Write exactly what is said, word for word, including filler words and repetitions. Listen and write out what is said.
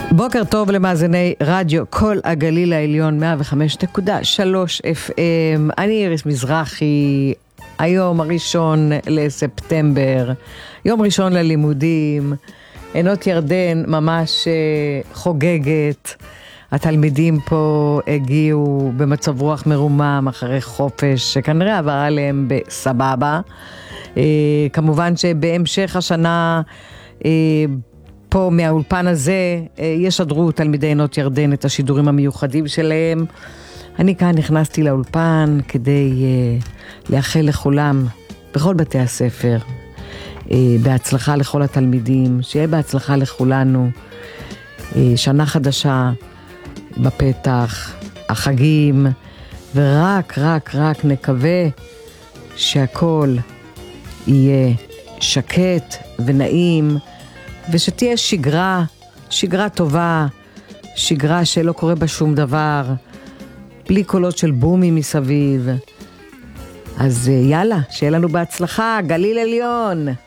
בוקר טוב למאזיני רדיו כל הגליל העליון מאה וחמש נקודה שלוש אף אם. אני איריס מזרחי. היום הראשון לספטמבר, יום ראשון ללימודים. עינות ירדן ממש חוגגת. התלמידים פה הגיעו במצב רוח מרומם אחרי חופש שכנראה עבר עליהם בסבבה. כמובן שבהמשך השנה פה מהאולפן הזה ישדרו תלמידי עינות ירדן את השידורים המיוחדים שלהם. אני כאן נכנסתי לאולפן כדי לאחל לכולם בכל בתי הספר בהצלחה לכל התלמידים, שיהיה בהצלחה לכולנו. שנה חדשה בפתח, החגים, ורק רק רק נקווה שהכל יהיה שקט ונעים, ושתהיה שגרה, שגרה טובה, שגרה שלא קורה בה שום דבר, בלי קולות של בומים מסביב. אז יאללה, שיהיה לנו בהצלחה, גליל עליון.